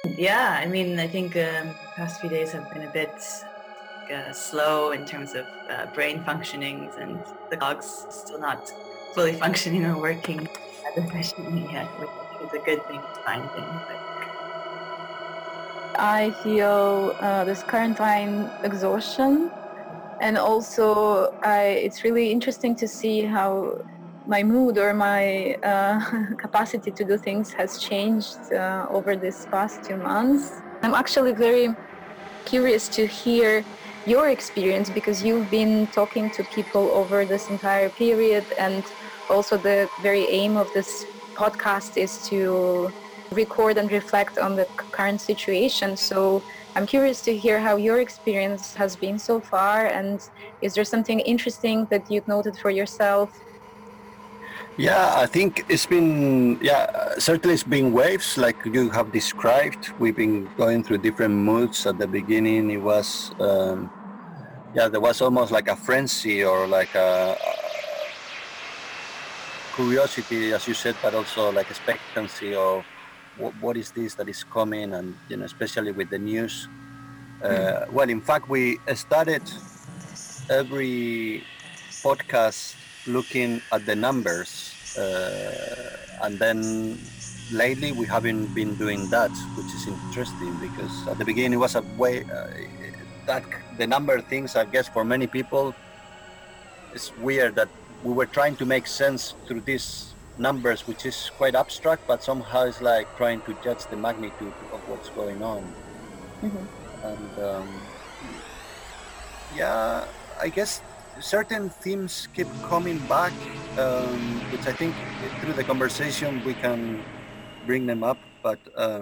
Yeah, I mean, I think past few days have been a bit slow in terms of brain functionings, and the clock's still not fully functioning or working as efficiently yet, which I think is a good thing, fine thing. But I feel this quarantine exhaustion, and also it's really interesting to see how my mood or my capacity to do things has changed over this past 2 months. I'm actually very curious to hear your experience because you've been talking to people over this entire period, and also the very aim of this podcast is to record and reflect on the current situation. So I'm curious to hear how your experience has been so far, and is there something interesting that you've noted for yourself? Yeah, I think it's been, certainly it's been waves like you have described. We've been going through different moods. At the beginning, it was, there was almost like a frenzy or like a curiosity, as you said, but also like expectancy of what is this that is coming, and especially with the news. Well, in fact, we started every podcast looking at the numbers, and then lately we haven't been doing that, which is interesting because at the beginning it was a way that the number things, I guess, for many people, it's weird that we were trying to make sense through these numbers, which is quite abstract, but somehow it's like trying to judge the magnitude of what's going on. Mm-hmm. And I guess certain themes keep coming back, which I think through the conversation we can bring them up. But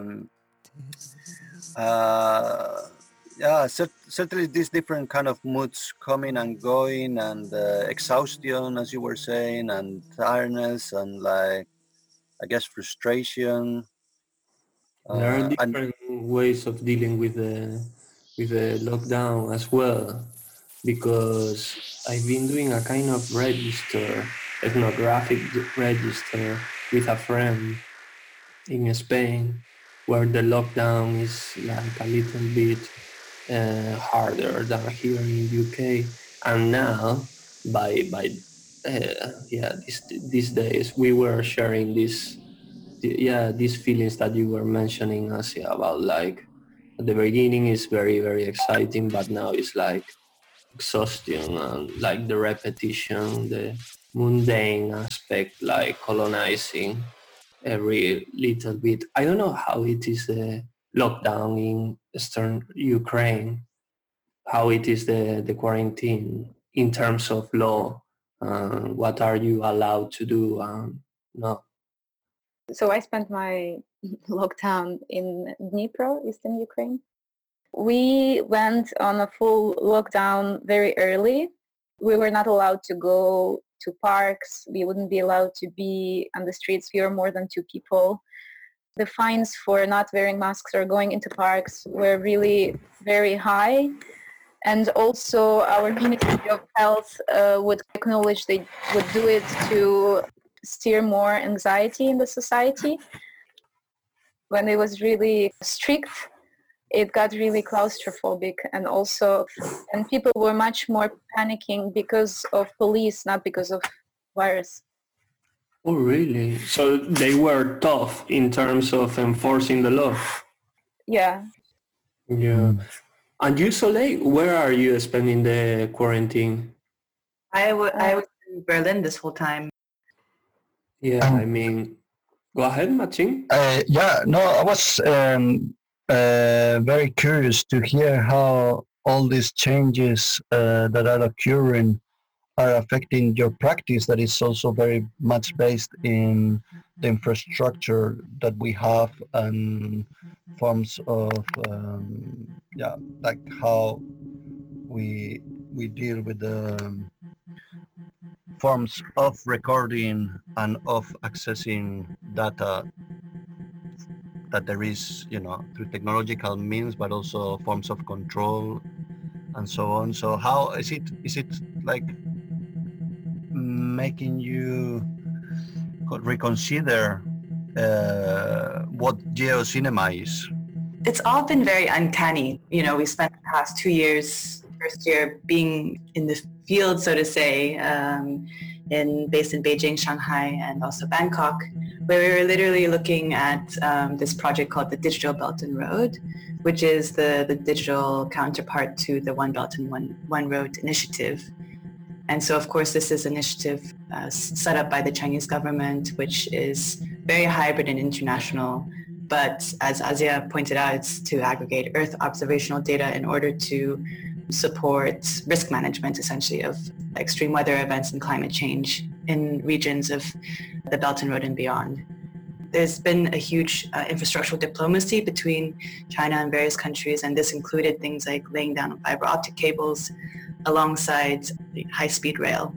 certainly these different kind of moods coming and going, and exhaustion, as you were saying, and tiredness, and like I guess frustration. There are And different ways of dealing with the lockdown as well, because I've been doing a kind of register, ethnographic register with a friend in Spain, where the lockdown is like a little bit harder than here in UK. And now, these days we were sharing these feelings that you were mentioning, Asia, about like at the beginning is very very exciting, but now it's like exhaustion and like the repetition, the mundane aspect, like colonizing every little bit. I don't know how it is the lockdown in eastern Ukraine, how it is the quarantine in terms of law, what are you allowed to do and not. So I spent my lockdown in Dnipro, eastern Ukraine. We went on a full lockdown very early. We were not allowed to go to parks. We wouldn't be allowed to be on the streets. We were more than two people. The fines for not wearing masks or going into parks were really very high. And also our Ministry of Health would acknowledge they would do it to steer more anxiety in the society. When it was really strict, it got really claustrophobic, and people were much more panicking because of police, not because of virus. Oh, really? So they were tough in terms of enforcing the law? Yeah. Yeah. And you, Soleil, where are you spending the quarantine? I was in Berlin this whole time. Yeah, I mean, go ahead, Martin. I was very curious to hear how all these changes that are occurring are affecting your practice, that is also very much based in the infrastructure that we have and forms of like how we deal with the forms of recording and of accessing data that there is, through technological means, but also forms of control and so on. So how is it like making you reconsider what geocinema is? It's all been very uncanny. You know, we spent the past 2 years, first year being in the field, so to say, based in Beijing, Shanghai, and also Bangkok, where we were literally looking at this project called the Digital Belt and Road, which is the digital counterpart to the One Belt and One Road initiative. And so, of course, this is an initiative set up by the Chinese government, which is very hybrid and international. But as Asia pointed out, it's to aggregate Earth observational data in order to support risk management, essentially, of extreme weather events and climate change in regions of the Belt and Road and beyond. There's been a huge infrastructural diplomacy between China and various countries, and this included things like laying down fiber optic cables alongside high-speed rail.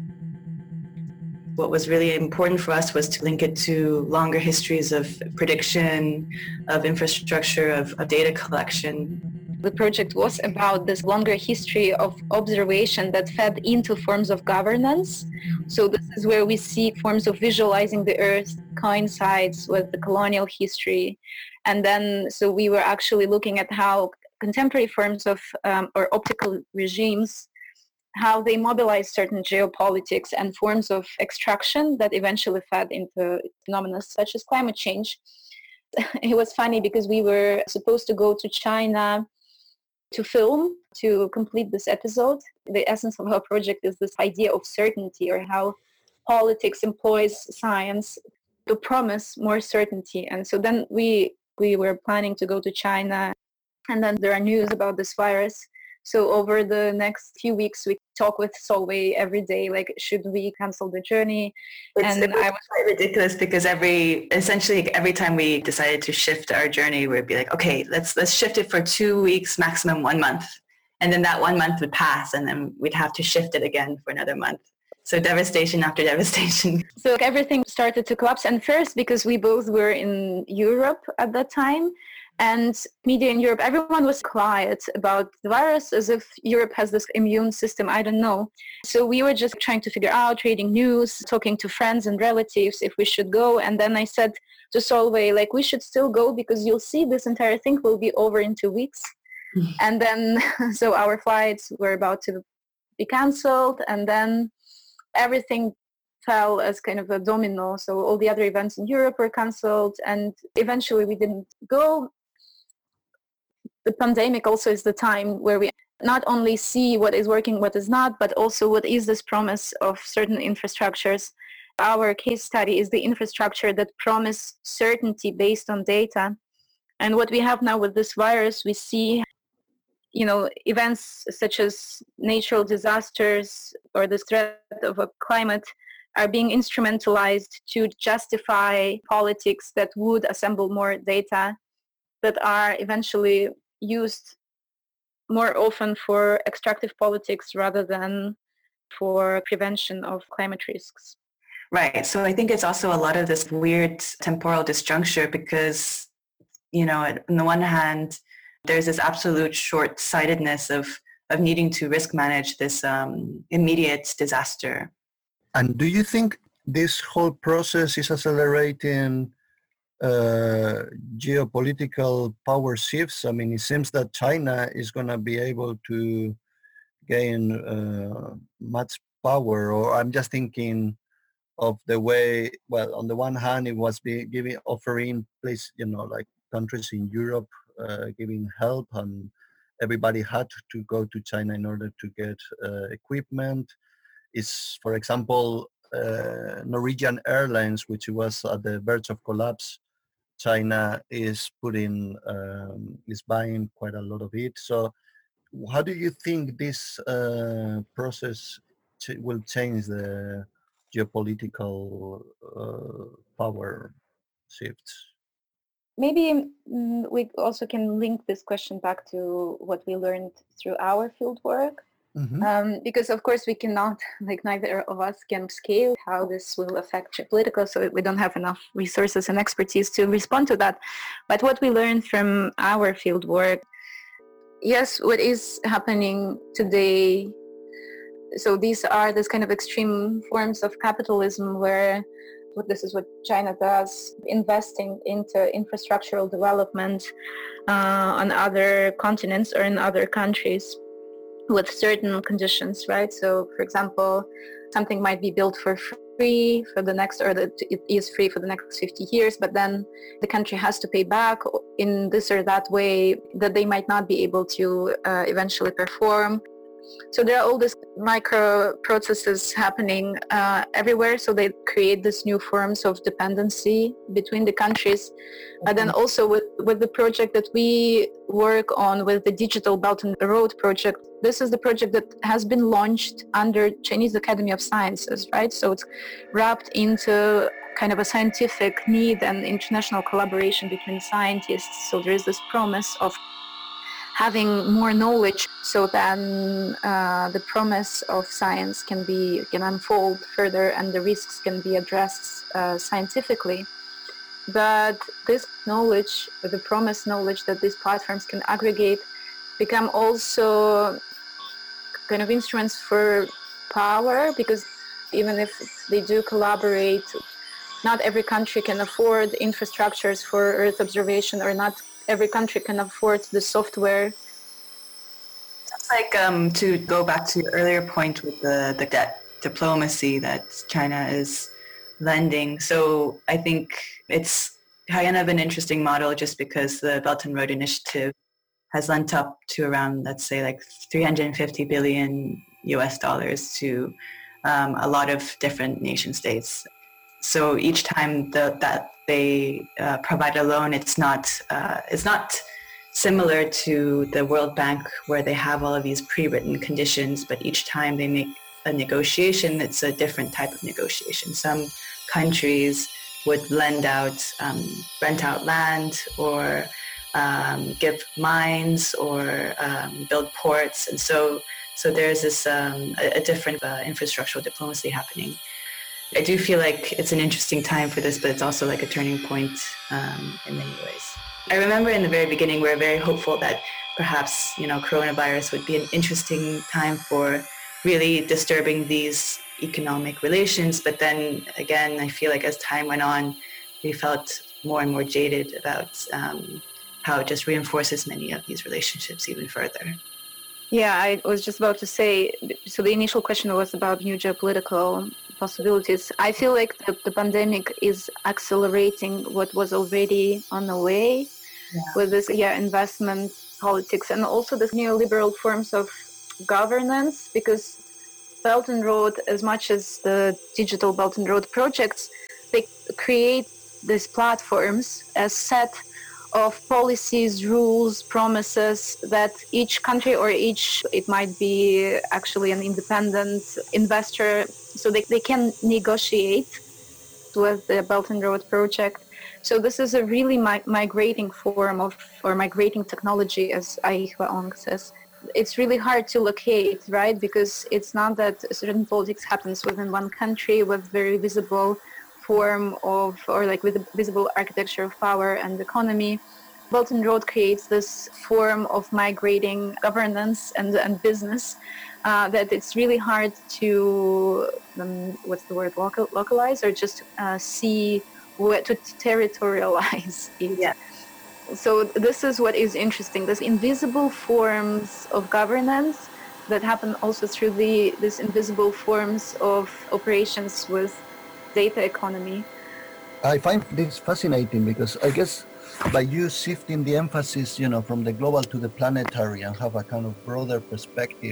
What was really important for us was to link it to longer histories of prediction, of infrastructure, of data collection. The project was about this longer history of observation that fed into forms of governance. So this is where we see forms of visualizing the Earth coincides with the colonial history. And then, so we were actually looking at how contemporary forms of, or optical regimes, how they mobilize certain geopolitics and forms of extraction that eventually fed into phenomena such as climate change. It was funny because we were supposed to go to China to film, to complete this episode. The essence of our project is this idea of certainty, or how politics employs science to promise more certainty. And so then we were planning to go to China, and then there are news about this virus. So over the next few weeks, we talk with Solveig every day, like, should we cancel the journey? It was quite ridiculous because every time we decided to shift our journey, we'd be like, okay, let's shift it for 2 weeks, maximum 1 month. And then that 1 month would pass, and then we'd have to shift it again for another month. So devastation after devastation. So everything started to collapse. And first, because we both were in Europe at that time, and media in Europe, everyone was quiet about the virus, as if Europe has this immune system, I don't know. So we were just trying to figure out, reading news, talking to friends and relatives if we should go. And then I said to Solveig, like, we should still go because you'll see this entire thing will be over in 2 weeks. And then, so our flights were about to be canceled, and then everything fell as kind of a domino. So all the other events in Europe were canceled, and eventually we didn't go. The pandemic also is the time where we not only see what is working, what is not, but also what is this promise of certain infrastructures. Our case study is the infrastructure that promise certainty based on data. And what we have now with this virus, we see, events such as natural disasters or the threat of a climate are being instrumentalized to justify politics that would assemble more data that are eventually used more often for extractive politics rather than for prevention of climate risks. Right. So I think it's also a lot of this weird temporal disjuncture because, on the one hand, there's this absolute short-sightedness of needing to risk manage this immediate disaster. And do you think this whole process is accelerating geopolitical power shifts? I mean, it seems that China is going to be able to gain much power, or I'm just thinking of the way, well, on the one hand, it was offering place, like countries in Europe giving help, and everybody had to go to China in order to get equipment. Is, for example, Norwegian Airlines, which was at the verge of collapse, China is is buying quite a lot of it. So how do you think this process will change the geopolitical power shifts? Maybe we also can link this question back to what we learned through our field work. Mm-hmm. Because of course we cannot, neither of us can scale how this will affect geopolitical, so we don't have enough resources and expertise to respond to that. But what we learned from our field work, yes, what is happening today, so these are this kind of extreme forms of capitalism where this is what China does, investing into infrastructural development on other continents or in other countries with certain conditions, right? So, for example, something might be built for free for the next, or that it is free for the next 50 years, but then the country has to pay back in this or that way that they might not be able to eventually perform. So there are all these micro processes happening everywhere. So they create these new forms of dependency between the countries. But then also with the project that we work on with the Digital Belt and Road project, this is the project that has been launched under Chinese Academy of Sciences, right? So it's wrapped into kind of a scientific need and international collaboration between scientists. So there is this promise of having more knowledge, so then the promise of science can unfold further and the risks can be addressed scientifically. But this knowledge, the promised knowledge that these platforms can aggregate, become also kind of instruments for power, because even if they do collaborate, not every country can afford infrastructures for Earth observation, or not every country can afford the software. It's like to go back to your earlier point with the debt diplomacy that China is lending. So I think it's kind of an interesting model just because the Belt and Road Initiative has lent up to around, let's say, like 350 billion US dollars to a lot of different nation states. So each time that they provide a loan, it's not similar to the World Bank where they have all of these pre-written conditions, but each time they make a negotiation, it's a different type of negotiation. Some countries would lend out, rent out land, or give mines, or build ports, and so there's this a different infrastructural diplomacy happening. I do feel like it's an interesting time for this, but it's also like a turning point in many ways. I remember in the very beginning, we were very hopeful that perhaps, coronavirus would be an interesting time for really disturbing these economic relations. But then again, I feel like as time went on, we felt more and more jaded about how it just reinforces many of these relationships even further. Yeah, I was just about to say, so the initial question was about new geopolitical possibilities. I feel like the pandemic is accelerating what was already on the way with this investment politics, and also this neoliberal forms of governance, because Belt and Road, as much as the Digital Belt and Road projects, they create these platforms as set of policies, rules, promises that each country, or it might be actually an independent investor, so they can negotiate with the Belt and Road project. So this is a really migrating form of, or migrating technology, as Ai-Hua Ong says. It's really hard to locate, right? Because it's not that certain politics happens within one country with very visible form of, or like with a visible architecture of power and economy. Belt and Road creates this form of migrating governance and business that it's really hard to, localize, or just see where to territorialize it. Yeah. So this is what is interesting, this invisible forms of governance that happen also through these invisible forms of operations with data economy. I find this fascinating because I guess by you shifting the emphasis, from the global to the planetary and have a kind of broader perspective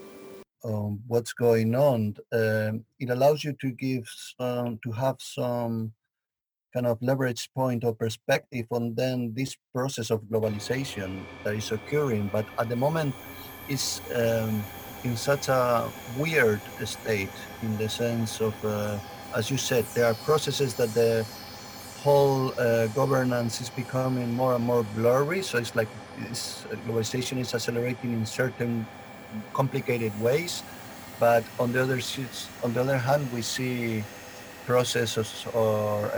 on what's going on, it allows you to have some kind of leverage point or perspective on then this process of globalization that is occurring, but at the moment is in such a weird state, in the sense of, as you said, there are processes that the whole governance is becoming more and more blurry. So it's like globalization is accelerating in certain complicated ways, but on the other hand, we see processes or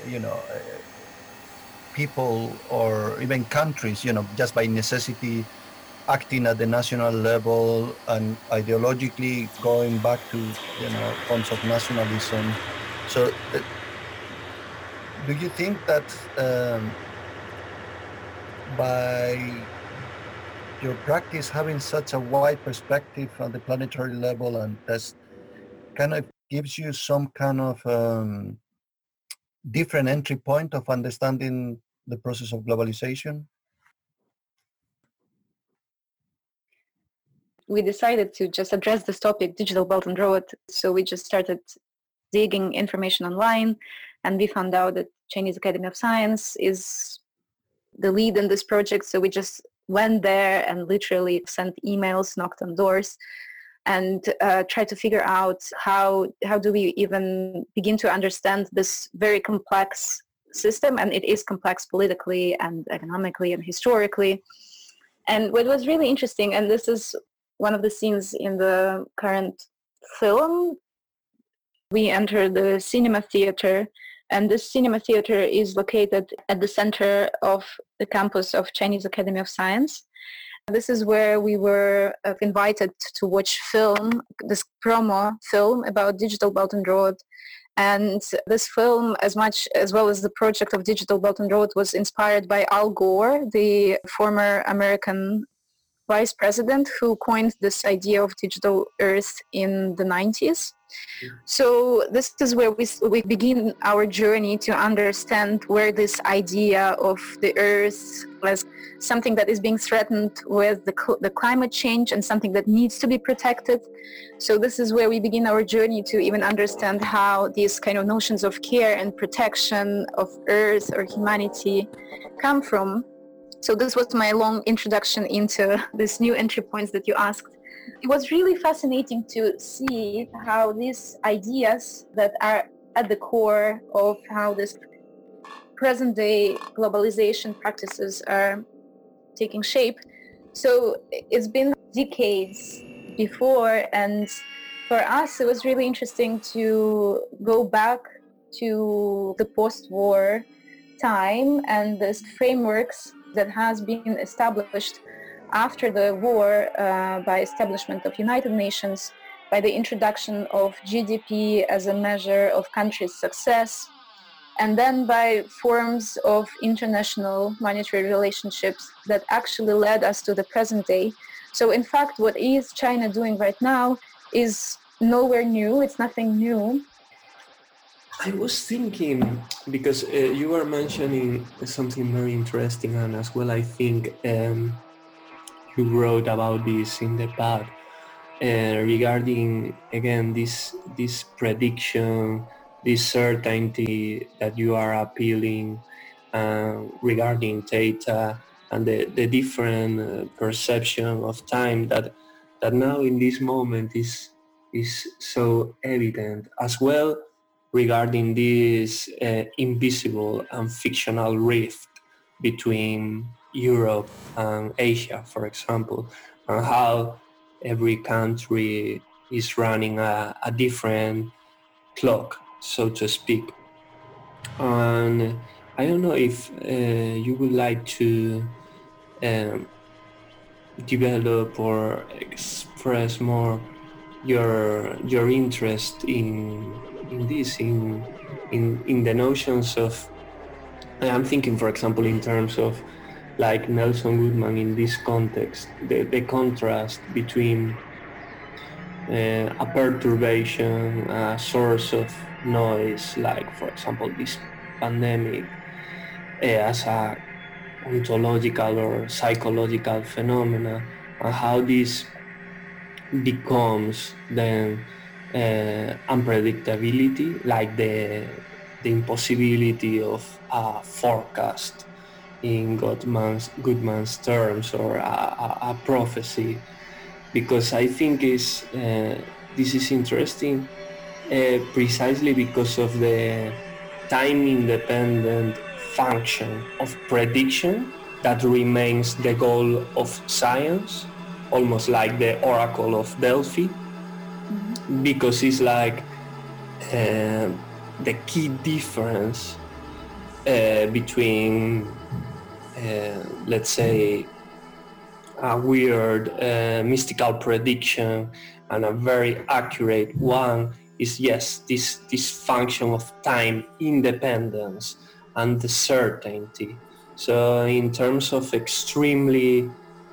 people or even countries, just by necessity, acting at the national level and ideologically going back to forms of nationalism. So do you think that by your practice having such a wide perspective on the planetary level, and that's kind of gives you some kind of different entry point of understanding the process of globalization? We decided to just address this topic, Digital Belt and Road. So we just started digging information online, and we found out that Chinese Academy of Science is the lead in this project. So we just went there and literally sent emails, knocked on doors, and tried to figure out how do we even begin to understand this very complex system. And it is complex politically and economically and historically. And what was really interesting, and this is one of the scenes in the current film, we enter the cinema theater, and this cinema theater is located at the center of the campus of Chinese Academy of Science. This is where we were invited to watch film, this promo film about Digital Belt and Road. And this film, as well as the project of Digital Belt and Road, was inspired by Al Gore, the former American vice president who coined this idea of digital Earth in the 90s. So this is where we begin our journey to understand where this idea of the Earth as something that is being threatened with the climate change and something that needs to be protected. So this is where we begin our journey to even understand how these kind of notions of care and protection of Earth or humanity come from. So this was my long introduction into these new entry points that you asked. It was really fascinating to see how these ideas that are at the core of how this present-day globalization practices are taking shape. So it's been decades before, and for us it was really interesting to go back to the post-war time and these frameworks that has been established after the war by establishment of United Nations, by the introduction of GDP as a measure of countries' success, and then by forms of international monetary relationships that actually led us to the present day. So in fact, what is China doing right now is nowhere new, it's nothing new. I was thinking, because you were mentioning something very interesting, and as well I think you wrote about this in the past, regarding again this prediction, this certainty that you are appealing regarding data and the different perception of time that now in this moment is so evident, as well regarding this invisible and fictional rift between Europe and Asia, for example, and how every country is running a different clock, so to speak. And I don't know if you would like to develop or express more your interest in this, in the notions of, I'm thinking, for example, in terms of like Nelson Goodman in this context, the contrast between a perturbation, a source of noise, like for example this pandemic, as a ontological or psychological phenomena, and how this becomes then unpredictability, like the impossibility of a forecast in Goodman's terms, or a prophecy, because I think this is interesting precisely because of the time-independent function of prediction that remains the goal of science, almost like the Oracle of Delphi, because it's like the key difference between, let's say, a weird mystical prediction and a very accurate one is, yes, this function of time independence and the certainty. So in terms of extremely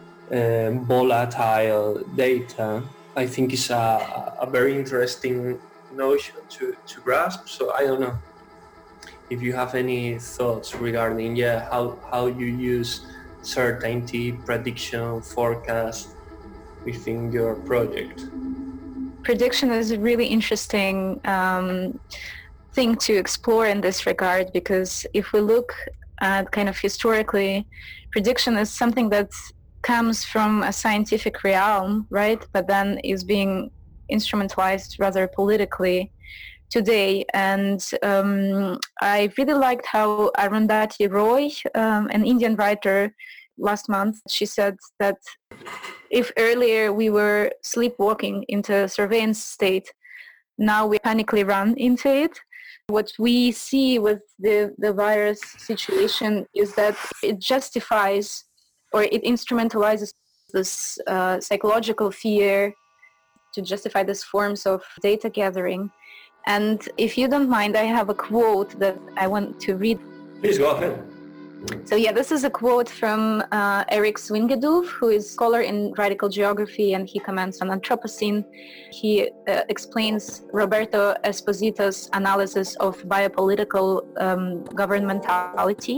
volatile data, I think is a very interesting notion to grasp. So I don't know if you have any thoughts regarding how you use certainty, prediction, forecast within your project. Prediction is a really interesting thing to explore in this regard, because if we look at kind of historically, prediction is something that comes from a scientific realm, right? But then is being instrumentalized rather politically today. And I really liked how Arundhati Roy, an Indian writer, last month, she said that if earlier we were sleepwalking into a surveillance state, now we panically run into it. What we see with the virus situation is that it justifies or it instrumentalizes this psychological fear to justify these forms of data gathering. And if you don't mind, I have a quote that I want to read. Please go ahead. So this is a quote from Erik Svingeduv, who is a scholar in radical geography, and he comments on Anthropocene. He explains Roberto Esposito's analysis of biopolitical governmentality.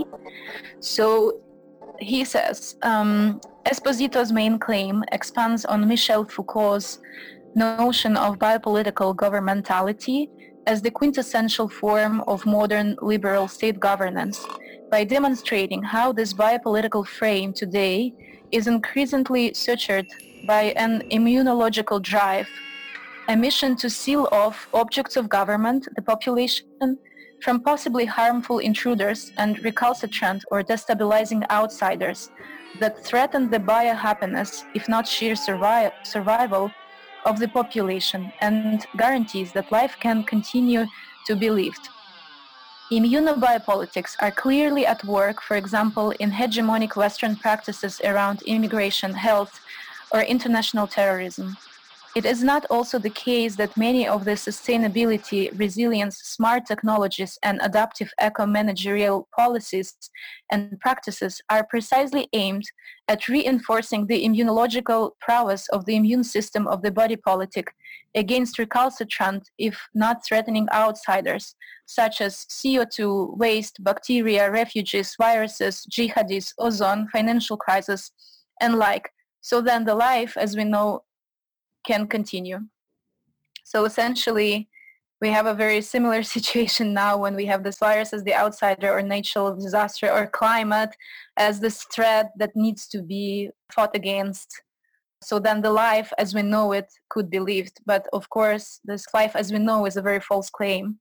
So he says, Esposito's main claim expands on Michel Foucault's notion of biopolitical governmentality as the quintessential form of modern liberal state governance, by demonstrating how this biopolitical frame today is increasingly sutured by an immunological drive, a mission to seal off objects of government, the population, from possibly harmful intruders and recalcitrant or destabilizing outsiders that threaten the biohappiness, if not sheer survival, of the population, and guarantees that life can continue to be lived. Immunobiopolitics are clearly at work, for example, in hegemonic Western practices around immigration, health, or international terrorism. It is not also the case that many of the sustainability, resilience, smart technologies, and adaptive eco-managerial policies and practices are precisely aimed at reinforcing the immunological prowess of the immune system of the body politic against recalcitrant, if not threatening outsiders, such as CO2, waste, bacteria, refugees, viruses, jihadis, ozone, financial crisis, and like. So then the life, as we know, can continue. So essentially, we have a very similar situation now when we have this virus as the outsider, or natural disaster, or climate as this threat that needs to be fought against. So then the life as we know it could be lived. But of course, this life as we know is a very false claim.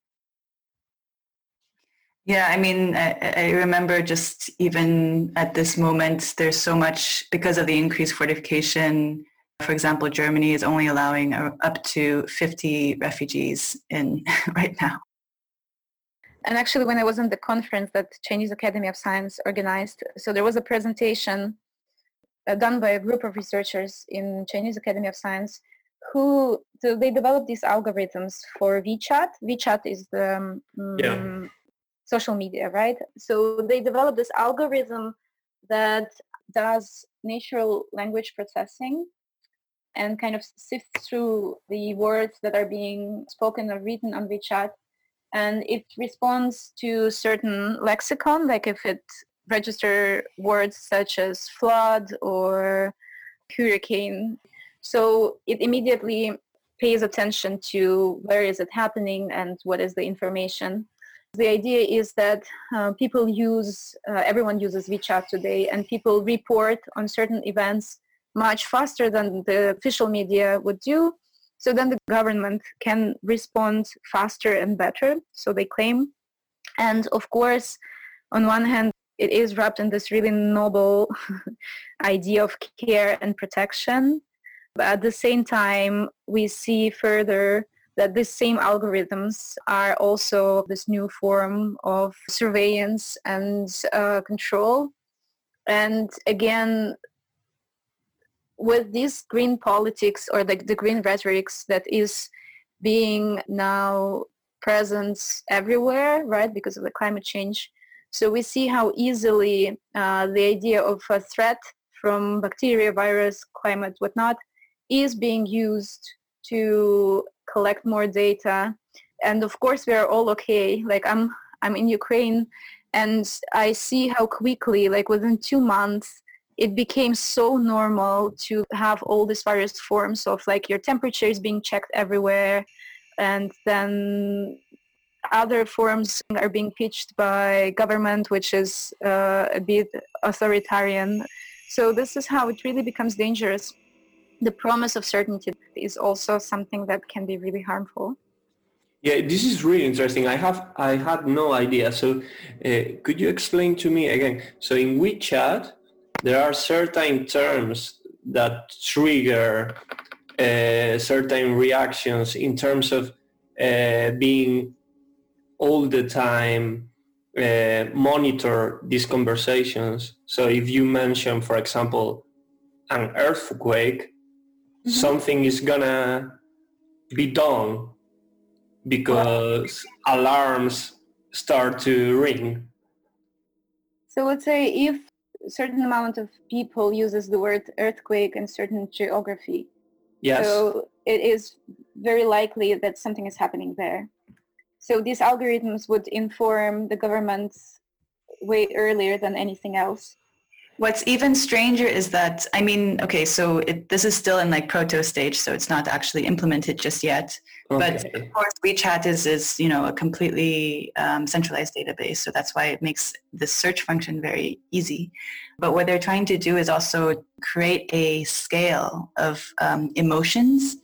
Yeah, I mean, I remember just even at this moment, there's so much, because of the increased fortification. For example, Germany is only allowing up to 50 refugees in right now. And actually, when I was in the conference that Chinese Academy of Science organized, so there was a presentation done by a group of researchers in Chinese Academy of Science who they developed these algorithms for WeChat. WeChat is the social media, right? So they developed this algorithm that does natural language processing and kind of sifts through the words that are being spoken or written on WeChat. And it responds to certain lexicon, like if it register words such as flood or hurricane. So it immediately pays attention to where is it happening and what is the information. The idea is that everyone uses WeChat today, and people report on certain events much faster than the official media would do. So then the government can respond faster and better, so they claim. And of course, on one hand, it is wrapped in this really noble idea of care and protection. But at the same time, we see further that these same algorithms are also this new form of surveillance and control. And again, with this green politics, or the green rhetorics that is being now present everywhere, right, because of the climate change, So we see how easily the idea of a threat from bacteria, virus, climate, whatnot, is being used to collect more data. And of course, we are all okay. Like I'm in Ukraine, and I see how quickly, like within 2 months, it became so normal to have all these various forms of like your temperature is being checked everywhere, and then other forms are being pitched by government, which is a bit authoritarian. So this is how it really becomes dangerous. The promise of certainty is also something that can be really harmful. Yeah, this is really interesting. I had no idea. So could you explain to me again? So in WeChat, there are certain terms that trigger certain reactions in terms of being all the time monitor these conversations. So if you mention, for example, an earthquake, something is gonna be done because alarms start to ring. So let's say if a certain amount of people uses the word earthquake in certain geography, Yes. so it is very likely that something is happening there. So these algorithms would inform the governments way earlier than anything else. What's even stranger is that, I mean, okay, so this is still in like proto stage, so it's not actually implemented just yet. Okay. But of course, WeChat is a completely centralized database, so that's why it makes the search function very easy. But what they're trying to do is also create a scale of emotions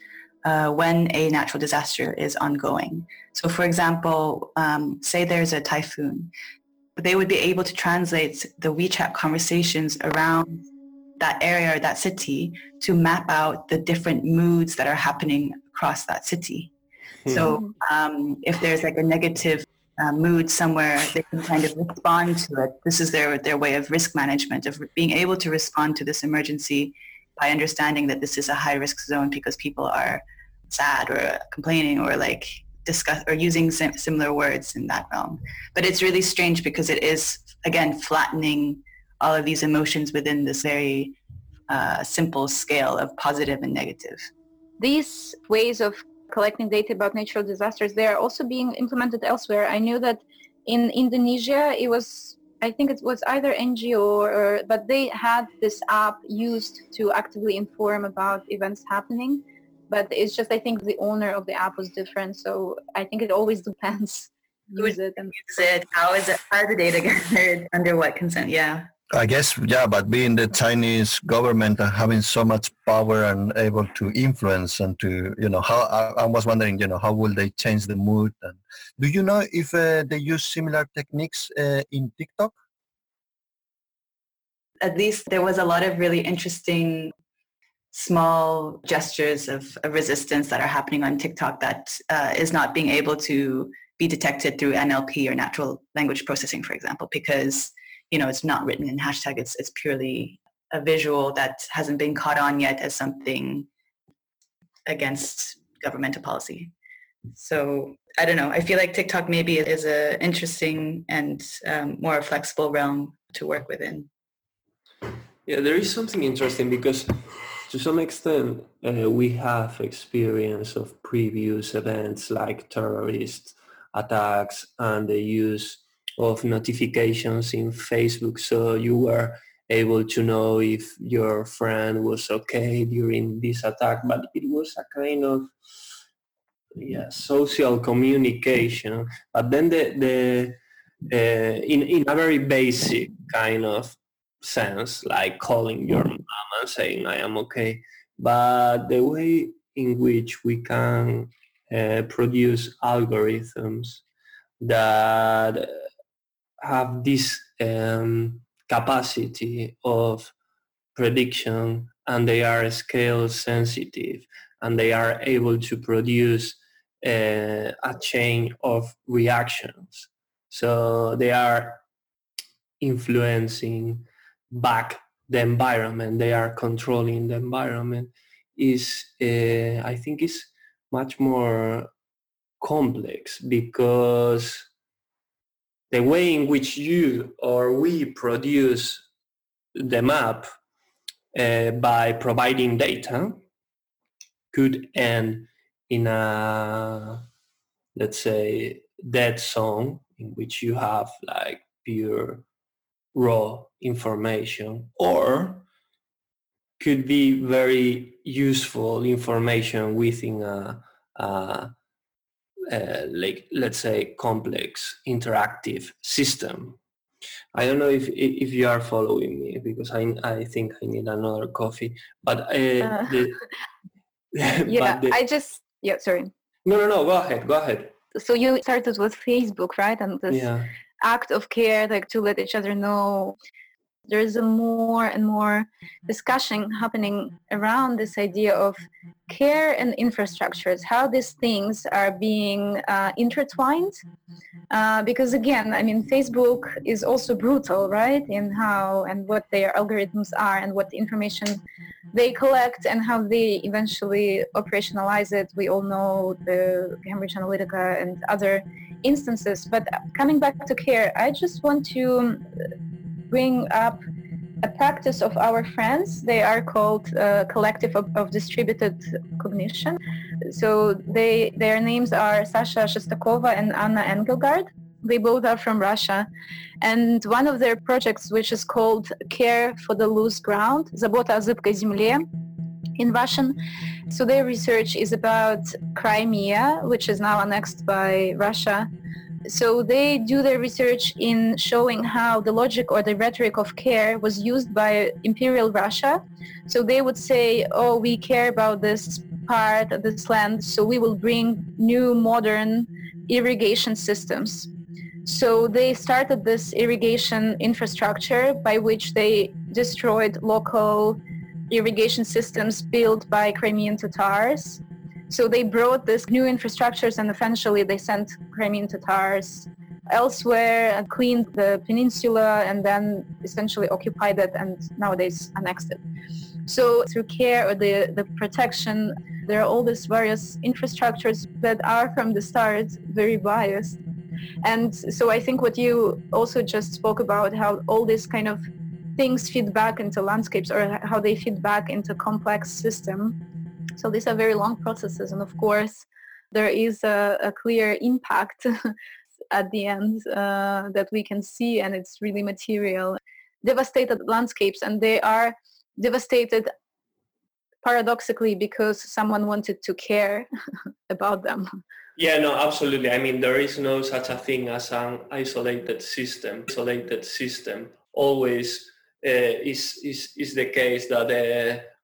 when a natural disaster is ongoing. So, for example, say there's a typhoon. They would be able to translate the WeChat conversations around that area or that city to map out the different moods that are happening across that city. So if there's like a negative mood somewhere, they can kind of respond to it. This is their way of risk management, of being able to respond to this emergency by understanding that this is a high risk zone because people are sad or complaining or like discuss or using similar words in that realm. But it's really strange because it is, again, flattening all of these emotions within this very simple scale of positive and negative. These ways of collecting data about natural disasters, they are also being implemented elsewhere. I knew that in Indonesia, I think it was either NGO, but they had this app used to actively inform about events happening. But it's just, I think the owner of the app was different. So I think it always depends. Use it. How is the data gathered? Under what consent? Yeah. I guess, yeah, but being the Chinese government and having so much power and able to influence and to, how I was wondering, how will they change the mood? And do you know if they use similar techniques in TikTok? At least there was a lot of really interesting small gestures of resistance that are happening on TikTok that is not being able to be detected through NLP or natural language processing, for example, because it's not written in hashtag. It's purely a visual that hasn't been caught on yet as something against governmental policy. So I don't know. I feel like TikTok maybe is an interesting and more flexible realm to work within. Yeah, there is something interesting because to some extent we have experience of previous events like terrorist attacks and the use of notifications in Facebook, so you were able to know if your friend was okay during this attack, but it was a kind of social communication, but then in a very basic kind of sense, like calling your mom and saying I am okay, but the way in which we can produce algorithms that have this capacity of prediction, and they are scale sensitive, and they are able to produce a chain of reactions. So they are influencing back the environment, they are controlling the environment, is I think is much more complex because the way in which you or we produce the map by providing data could end in a, let's say, dead zone in which you have like pure raw information, or could be very useful information within a like, let's say, complex interactive system. I don't know if you are following me, because I think I need another coffee. But sorry. No. Go ahead. So you started with Facebook, right? And this act of care, like to let each other know. There's a more and more discussion happening around this idea of care and infrastructures, how these things are being intertwined. Because again, I mean, Facebook is also brutal, right? In how and what their algorithms are and what information they collect and how they eventually operationalize it. We all know the Cambridge Analytica and other instances. But coming back to care, I just want to bring up a practice of our friends. They are called Collective of Distributed Cognition. So their names are Sasha Shestakova and Anna Engelgard. They both are from Russia. And one of their projects, which is called Care for the Loose Ground, Забота о зыбкой земле in Russian. So their research is about Crimea, which is now annexed by Russia. So they do their research in showing how the logic or the rhetoric of care was used by Imperial Russia. So they would say, oh, we care about this part of this land, so we will bring new modern irrigation systems. So they started this irrigation infrastructure by which they destroyed local irrigation systems built by Crimean Tatars. So they brought these new infrastructures and eventually they sent Crimean Tatars elsewhere and cleaned the peninsula and then essentially occupied it and nowadays annexed it. So through care or the protection, there are all these various infrastructures that are from the start very biased. And so I think what you also just spoke about, how all these kind of things feed back into landscapes or how they feed back into complex system. So these are very long processes, and of course, there is a clear impact at the end that we can see, and it's really material. Devastated landscapes, and they are devastated paradoxically because someone wanted to care about them. Yeah, no, absolutely. I mean, there is no such a thing as an isolated system. Always is the case that